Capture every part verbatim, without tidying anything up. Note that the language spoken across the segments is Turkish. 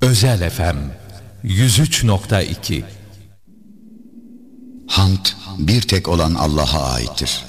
Özel F M yüz üç nokta iki. Hamd bir tek olan Allah'a aittir.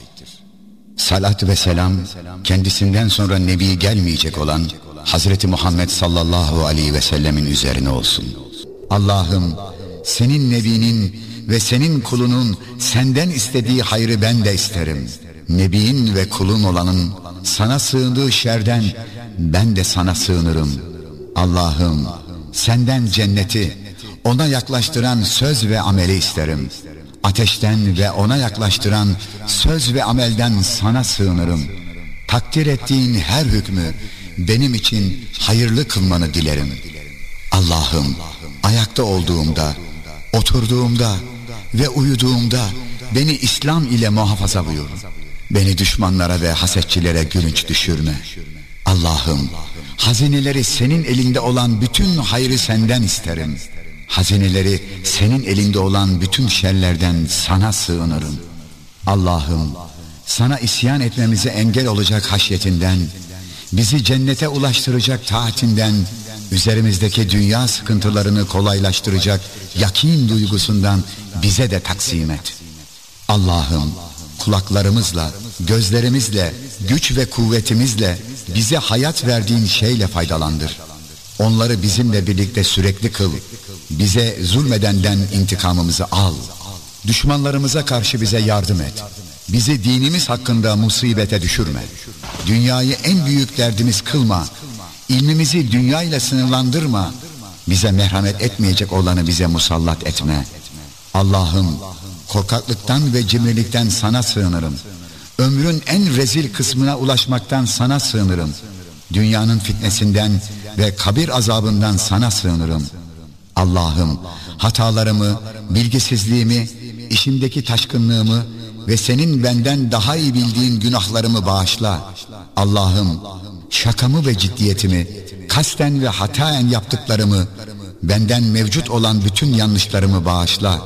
Salat ve selam kendisinden sonra Nebi gelmeyecek olan Hazreti Muhammed sallallahu aleyhi ve sellemin üzerine olsun. Allah'ım, senin Nebinin ve senin kulunun senden istediği hayrı ben de isterim. Nebinin ve kulun olanın sana sığındığı şerden ben de sana sığınırım. Allah'ım, senden cenneti, ona yaklaştıran söz ve ameli isterim. Ateşten ve ona yaklaştıran söz ve amelden sana sığınırım. Takdir ettiğin her hükmü benim için hayırlı kılmanı dilerim. Allah'ım, ayakta olduğumda, oturduğumda ve uyuduğumda beni İslam ile muhafaza buyur. Beni düşmanlara ve hasetçilere gülünç düşürme. Allah'ım, hazineleri senin elinde olan bütün hayrı senden isterim. Hazineleri senin elinde olan bütün şerlerden sana sığınırım. Allah'ım, sana isyan etmemize engel olacak haşyetinden, bizi cennete ulaştıracak taatinden, üzerimizdeki dünya sıkıntılarını kolaylaştıracak yakin duygusundan bize de taksim et. Allah'ım, kulaklarımızla, gözlerimizle, güç ve kuvvetimizle bize hayat verdiğin şeyle faydalandır. Onları bizimle birlikte sürekli kıl. Bize zulmedenden intikamımızı al. Düşmanlarımıza karşı bize yardım et. Bizi dinimiz hakkında musibete düşürme. Dünyayı en büyük derdimiz kılma. İlmimizi dünyayla sınırlandırma. Bize merhamet etmeyecek olanı bize musallat etme. Allah'ım, korkaklıktan ve cimrilikten sana sığınırım. Ömrün en rezil kısmına ulaşmaktan sana sığınırım. Dünyanın fitnesinden ve kabir azabından sana sığınırım. Allah'ım, hatalarımı, bilgisizliğimi, işimdeki taşkınlığımı ve senin benden daha iyi bildiğin günahlarımı bağışla. Allah'ım, şakamı ve ciddiyetimi, kasten ve hataen yaptıklarımı, benden mevcut olan bütün yanlışlarımı bağışla.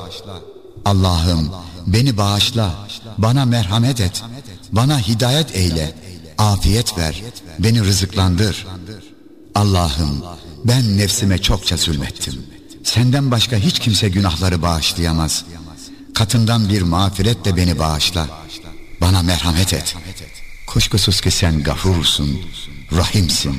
Allah'ım, beni bağışla, bana merhamet et, bana hidayet eyle, afiyet ver, beni rızıklandır. Allah'ım, ben nefsime çokça zulmettim. Senden başka hiç kimse günahları bağışlayamaz. Katından bir mağfiretle beni bağışla. Bana merhamet et. Kuşkusuz ki sen gafursun, rahimsin.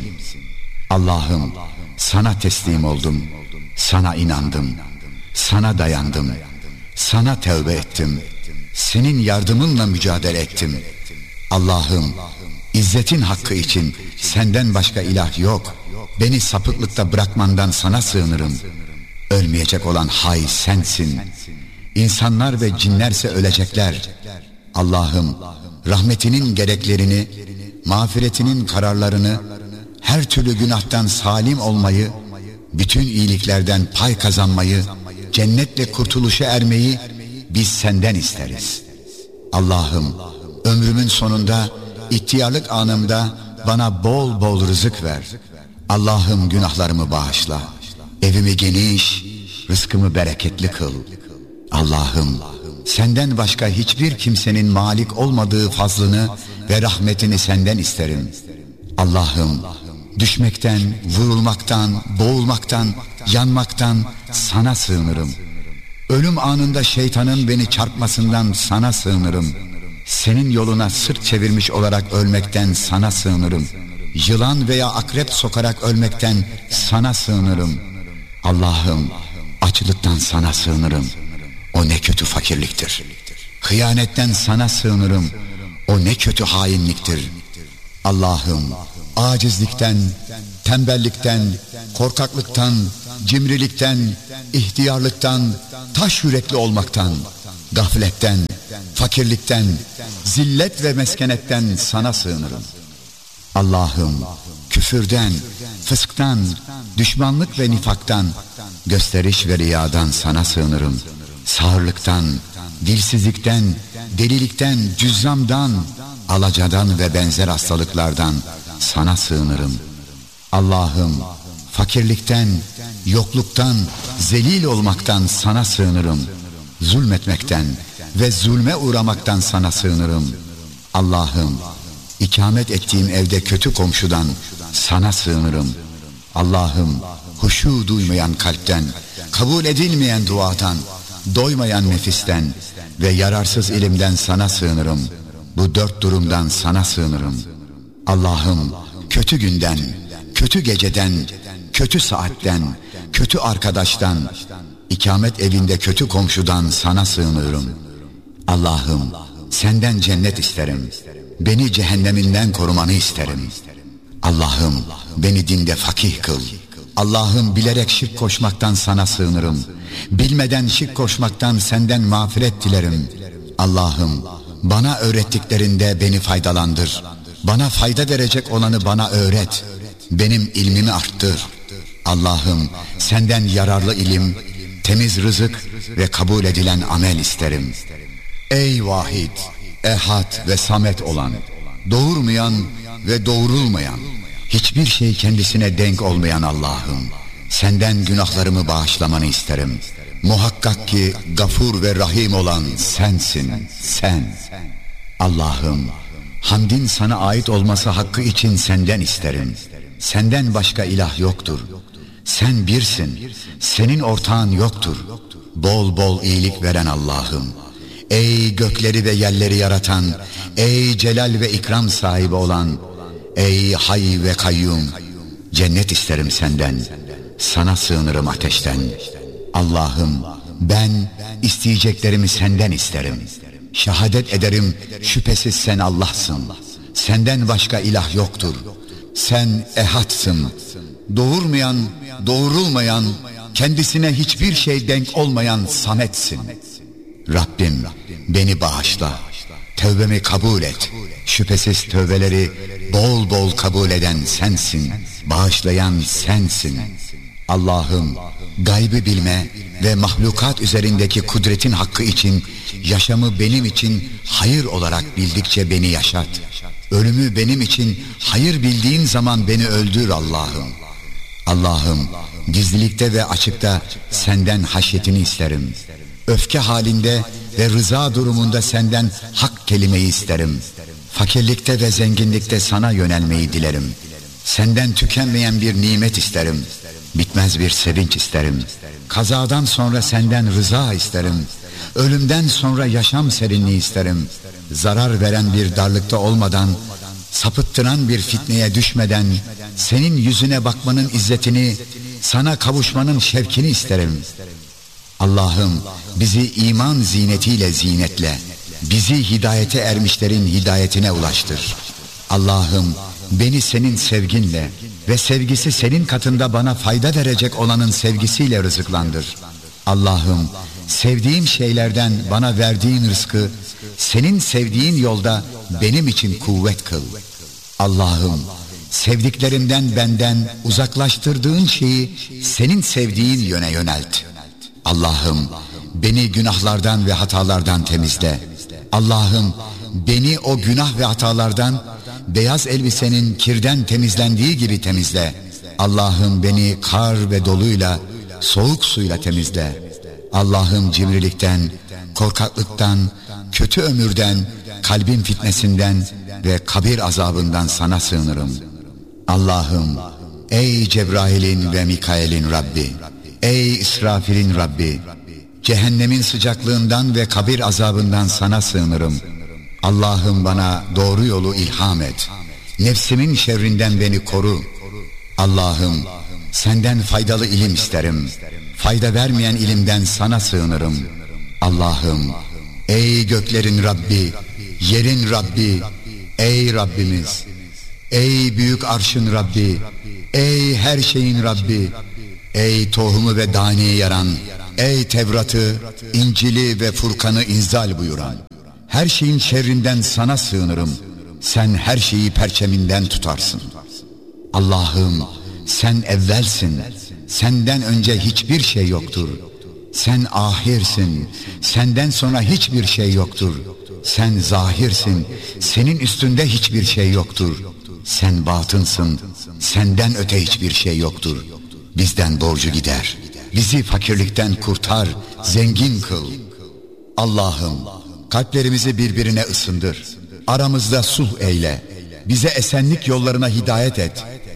Allah'ım, sana teslim oldum, sana inandım, sana dayandım, sana tevbe ettim, senin yardımınla mücadele ettim. Allah'ım, İzzetin hakkı için senden başka ilah yok. Beni sapıklıkta bırakmandan sana sığınırım. Ölmeyecek olan hay sensin. İnsanlar ve cinlerse ölecekler. Allah'ım, rahmetinin gereklerini, mağfiretinin kararlarını, her türlü günahtan salim olmayı, bütün iyiliklerden pay kazanmayı, cennetle kurtuluşa ermeyi biz senden isteriz. Allah'ım, ömrümün sonunda, ihtiyarlık anımda bana bol bol rızık ver. Allah'ım, günahlarımı bağışla. Evimi geniş, rızkımı bereketli kıl. Allah'ım, senden başka hiçbir kimsenin malik olmadığı fazlını ve rahmetini senden isterim. Allah'ım, düşmekten, vurulmaktan, boğulmaktan, yanmaktan sana sığınırım. Ölüm anında şeytanın beni çarpmasından sana sığınırım. Senin yoluna sırt çevirmiş olarak ölmekten sana sığınırım. Yılan veya akrep sokarak ölmekten sana sığınırım. Allah'ım, açlıktan sana sığınırım. O ne kötü fakirliktir. Hıyanetten sana sığınırım. O ne kötü hainliktir. Allah'ım, acizlikten, tembellikten, korkaklıktan, cimrilikten, ihtiyarlıktan, taş yürekli olmaktan, gafletten, fakirlikten, zillet ve meskenetten sana sığınırım. Allah'ım, küfürden, fısktan, düşmanlık ve nifaktan, gösteriş ve riyadan sana sığınırım. Sağırlıktan, dilsizlikten, delilikten, cüzzamdan, alacadan ve benzer hastalıklardan sana sığınırım. Allah'ım, fakirlikten, yokluktan, zelil olmaktan sana sığınırım. Zulmetmekten ve zulme uğramaktan sana sığınırım. Allah'ım, ikamet ettiğim evde kötü komşudan sana sığınırım. Allah'ım huşu duymayan kalpten, kabul edilmeyen duadan, doymayan nefisten ve yararsız ilimden sana sığınırım. Bu dört durumdan sana sığınırım. Allah'ım kötü günden, kötü geceden, kötü saatten, kötü arkadaştan, ikamet evinde kötü komşudan sana sığınıyorum. Allah'ım senden cennet isterim. Beni cehenneminden korumanı isterim. Allah'ım beni dinde fakih kıl. Allah'ım bilerek şirk koşmaktan sana sığınırım. Bilmeden şirk koşmaktan senden mağfiret dilerim. Allah'ım bana öğrettiklerinde beni faydalandır. Bana fayda verecek olanı bana öğret. Benim ilmimi arttır. Allah'ım senden yararlı ilim, temiz rızık ve kabul edilen amel isterim. Ey vahid, ehad ve samet olan, doğurmayan ve doğurulmayan, hiçbir şey kendisine denk olmayan Allah'ım, senden günahlarımı bağışlamanı isterim. Muhakkak ki gafur ve rahim olan sensin, sen. Allah'ım, hamdin sana ait olması hakkı için senden isterim. Senden başka ilah yoktur. Sen birsin, senin ortağın yoktur. Bol bol iyilik veren Allah'ım, ey gökleri ve yerleri yaratan, ey celal ve ikram sahibi olan, ey hay ve kayyum, cennet isterim senden, sana sığınırım ateşten. Allah'ım ben isteyeceklerimi senden isterim. Şehadet ederim şüphesiz sen Allah'sın. Senden başka ilah yoktur. Sen ehadsın. Doğurmayan, doğurulmayan, kendisine hiçbir şey denk olmayan sametsin. Rabbim beni bağışla. Tövbemi kabul et. Şüphesiz tövbeleri bol bol kabul eden sensin. Bağışlayan sensin. Allah'ım gaybı bilme ve mahlukat üzerindeki kudretin hakkı için yaşamı benim için hayır olarak bildikçe beni yaşat. Ölümü benim için hayır bildiğin zaman beni öldür Allah'ım. Allah'ım gizlilikte ve açıkta senden haşyetini isterim. Öfke halinde ve rıza durumunda senden hak kelimeyi isterim. Fakirlikte ve zenginlikte sana yönelmeyi dilerim. Senden tükenmeyen bir nimet isterim. Bitmez bir sevinç isterim. Kazadan sonra senden rıza isterim. Ölümden sonra yaşam serinliği isterim. Zarar veren bir darlıkta olmadan, sapıttıran bir fitneye düşmeden, senin yüzüne bakmanın izzetini, sana kavuşmanın şevkini isterim. Allah'ım bizi iman zinetiyle zinetle, bizi hidayete ermişlerin hidayetine ulaştır. Allah'ım beni senin sevginle ve sevgisi senin katında bana fayda verecek olanın sevgisiyle rızıklandır. Allah'ım sevdiğim şeylerden bana verdiğin rızkı senin sevdiğin yolda benim için kuvvet kıl. Allah'ım sevdiklerimden benden uzaklaştırdığın şeyi senin sevdiğin yöne yönelt. Allah'ım beni günahlardan ve hatalardan temizle. Allah'ım beni o günah ve hatalardan beyaz elbisenin kirden temizlendiği gibi temizle. Allah'ım beni kar ve doluyla, soğuk suyla temizle. Allah'ım cimrilikten, korkaklıktan, kötü ömürden, kalbin fitnesinden ve kabir azabından sana sığınırım. Allah'ım ey Cebrail'in ve Mikail'in Rabbi, ey İsrafil'in Rabbi, cehennemin sıcaklığından ve kabir azabından sana sığınırım. Allah'ım bana doğru yolu ilham et. Nefsimin şerrinden beni koru. Allah'ım senden faydalı ilim isterim. Fayda vermeyen ilimden sana sığınırım. Allah'ım ey göklerin Rabbi, yerin Rabbi, ey Rabbimiz, ey büyük arşın Rabbi, ey her şeyin Rabbi, ey tohumu ve daneyi yaran, ey Tevrat'ı, İncil'i ve Furkan'ı inzal buyuran, her şeyin şerrinden sana sığınırım. Sen her şeyi perçeminden tutarsın. Allah'ım sen evvelsin, senden önce hiçbir şey yoktur. Sen ahirsin, senden sonra hiçbir şey yoktur. Sen zahirsin, senin üstünde hiçbir şey yoktur. Sen batınsın, senden öte hiçbir şey yoktur. Bizden borcu gider, bizi fakirlikten kurtar, zengin kıl. Allah'ım kalplerimizi birbirine ısındır. Aramızda sulh eyle. Bize esenlik yollarına hidayet et.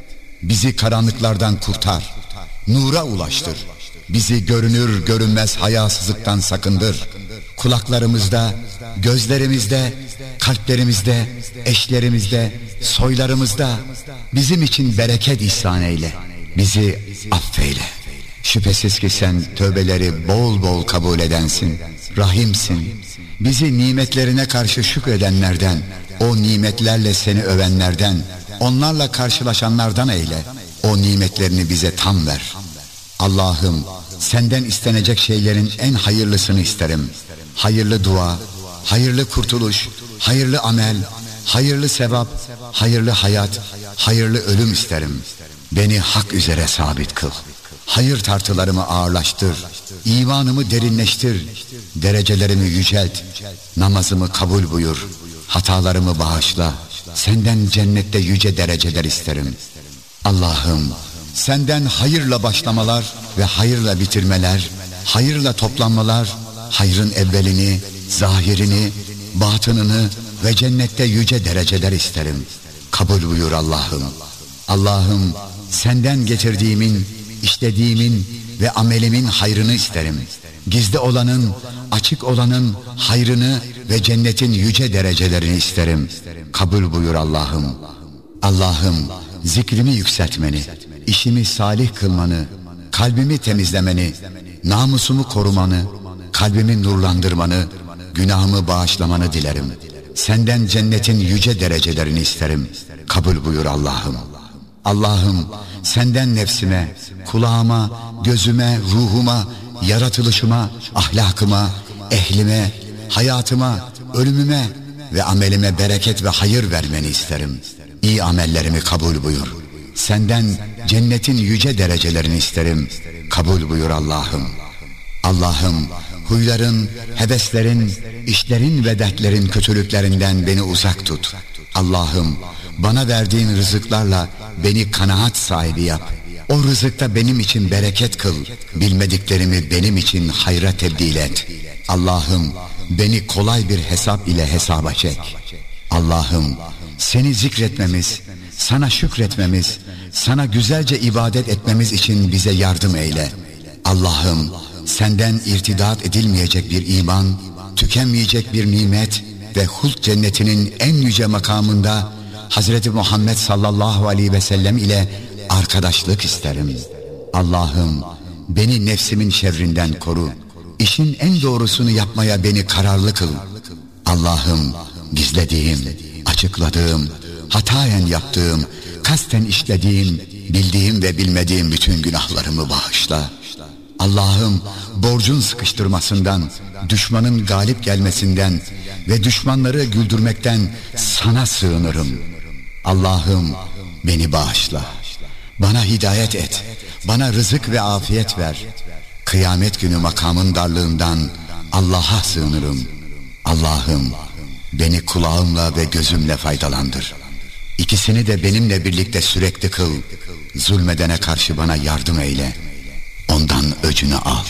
Bizi karanlıklardan kurtar, nura ulaştır. Bizi görünür görünmez hayasızlıktan sakındır. Kulaklarımızda, gözlerimizde, kalplerimizde, eşlerimizde, soylarımızda bizim için bereket ihsan eyle. Bizi affeyle. Şüphesiz ki sen tövbeleri bol bol kabul edensin, rahimsin. Bizi nimetlerine karşı şükredenlerden, o nimetlerle seni övenlerden, onlarla karşılaşanlardan eyle. O nimetlerini bize tam ver. Allah'ım, senden istenecek şeylerin en hayırlısını isterim. Hayırlı dua, hayırlı kurtuluş, hayırlı amel, hayırlı sevap, hayırlı hayat, hayırlı ölüm isterim. Beni hak üzere sabit kıl. Hayır tartılarımı ağırlaştır, imanımı derinleştir, derecelerimi yücelt, namazımı kabul buyur, hatalarımı bağışla, senden cennette yüce dereceler isterim. Allah'ım, senden hayırla başlamalar ve hayırla bitirmeler, hayırla toplanmalar, hayrın evvelini, zahirini, batınını ve cennette yüce dereceler isterim. Kabul buyur Allah'ım. Allah'ım, senden getirdiğimin, işlediğimin ve amelimin hayrını isterim. Gizli olanın, açık olanın hayrını ve cennetin yüce derecelerini isterim. Kabul buyur Allah'ım. Allah'ım, zikrimi yükseltmeni, işimi salih kılmanı, kalbimi temizlemeni, namusumu korumanı, kalbimi nurlandırmanı, günahımı bağışlamanı dilerim. Senden cennetin yüce derecelerini isterim. Kabul buyur Allah'ım. Allah'ım, senden nefsime, kulağıma, gözüme, ruhuma, yaratılışıma, ahlakıma, ehlime, hayatıma, ölümüme ve amelime bereket ve hayır vermeni isterim. İyi amellerimi kabul buyur. Senden cennetin yüce derecelerini isterim. Kabul buyur Allah'ım. Allah'ım, huyların, heveslerin, işlerin ve dertlerin kötülüklerinden beni uzak tut. Allah'ım, bana verdiğin rızıklarla beni kanaat sahibi yap. O rızıkta benim için bereket kıl. Bilmediklerimi benim için hayra tebdil et. Allah'ım, beni kolay bir hesap ile hesaba çek. Allah'ım, seni zikretmemiz, sana şükretmemiz, sana güzelce ibadet etmemiz için bize yardım eyle. Allah'ım, senden irtidat edilmeyecek bir iman, tükenmeyecek bir nimet ve hult cennetinin en yüce makamında Hazreti Muhammed sallallahu aleyhi ve sellem ile arkadaşlık isterim. Allah'ım, beni nefsimin şerrinden koru. İşin en doğrusunu yapmaya beni kararlı kıl. Allah'ım, gizlediğim, açıkladığım, hatayen yaptığım, kasten işlediğim, bildiğim ve bilmediğim bütün günahlarımı bağışla. Allah'ım, borcun sıkıştırmasından, düşmanın galip gelmesinden ve düşmanları güldürmekten sana sığınırım. Allah'ım, beni bağışla. Bana hidayet et. Bana rızık ve afiyet ver. Kıyamet günü makamın darlığından Allah'a sığınırım. Allah'ım, beni kulağımla ve gözümle faydalandır. İkisini de benimle birlikte sürekli kıl. Zulmedene karşı bana yardım eyle. Ondan öcünü al.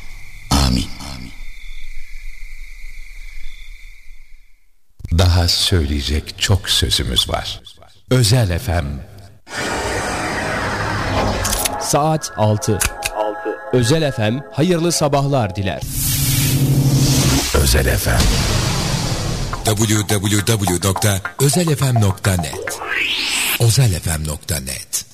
Amin. Daha söyleyecek çok sözümüz var. Özel F M. Saat altı. Özel F M hayırlı sabahlar diler. Özel F M. double-u double-u double-u nokta özel f m nokta net özel f m nokta net